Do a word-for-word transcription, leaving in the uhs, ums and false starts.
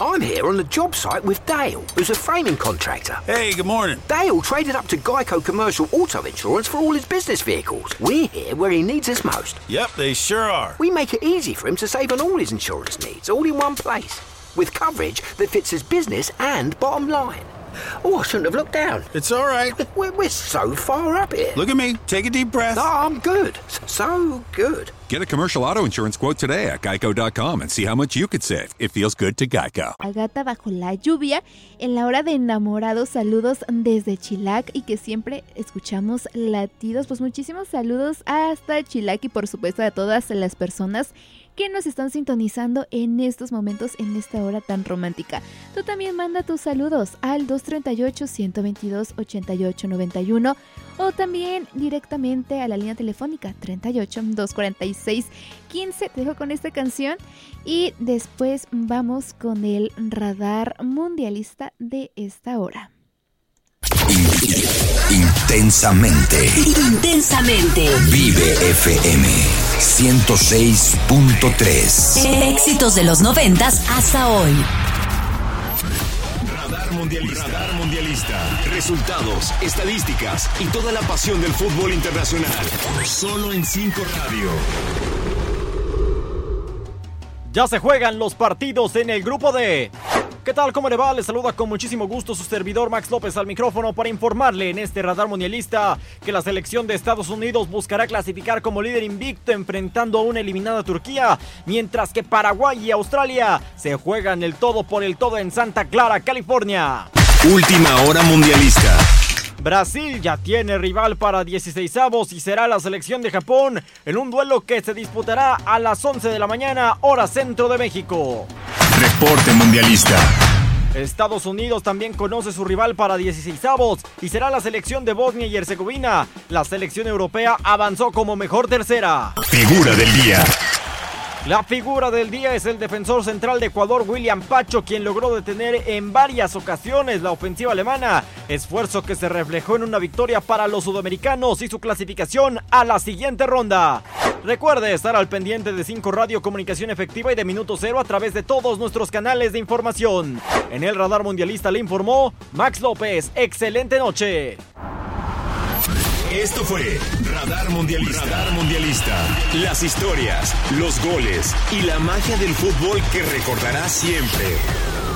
I'm here on the job site with Dale, who's a framing contractor. Hey, good morning. Dale traded up to Geico Commercial Auto Insurance for all his business vehicles. We're here where he needs us most. Yep, they sure are. We make it easy for him to save on all his insurance needs, all in one place, with coverage that fits his business and bottom line. Oh, I shouldn't have looked down. It's all right. We're, we're so far up here. Look at me. Take a deep breath. No, I'm good. So good. Get a commercial auto insurance quote today at geico dot com and see how much you could save. It feels good to Geico. Agata bajo la lluvia, en la hora de enamorados, saludos desde Chilac y que siempre escuchamos latidos. Pues muchísimos saludos hasta Chilac y por supuesto a todas las personas que nos están sintonizando en estos momentos, en esta hora tan romántica. Tú también manda tus saludos al dos treinta y ocho, ciento veintidós, ochenta y ocho noventa y uno o también directamente a la línea telefónica treinta y ocho, doscientos cuarenta y seis, quince. Te dejo con esta canción y después vamos con el radar mundialista de esta hora. Intensamente. Intensamente. Vive F M ciento seis punto tres. Éxitos de los noventas hasta hoy. Radar Mundialista. Radar Mundialista. Resultados, estadísticas y toda la pasión del fútbol internacional. Solo en cinco Radio. Ya se juegan los partidos en el grupo D. ¿Qué tal? ¿Cómo le va? Les saluda con muchísimo gusto su servidor Max López al micrófono para informarle en este radar mundialista que la selección de Estados Unidos buscará clasificar como líder invicto enfrentando a una eliminada Turquía, mientras que Paraguay y Australia se juegan el todo por el todo en Santa Clara, California. Última hora mundialista. Brasil ya tiene rival para dieciseisavos y será la selección de Japón en un duelo que se disputará a las once de la mañana, hora centro de México. Reporte mundialista. Estados Unidos también conoce su rival para dieciseisavos y será la selección de Bosnia y Herzegovina. La selección europea avanzó como mejor tercera. Figura del día. La figura del día es el defensor central de Ecuador, William Pacho, quien logró detener en varias ocasiones la ofensiva alemana, esfuerzo que se reflejó en una victoria para los sudamericanos y su clasificación a la siguiente ronda. Recuerde estar al pendiente de cinco Radio, comunicación efectiva y de Minuto Cero a través de todos nuestros canales de información. En el Radar Mundialista le informó Max López. Excelente noche. Esto fue Radar Mundialista. Radar Mundialista. Las historias, los goles y la magia del fútbol que recordarás siempre.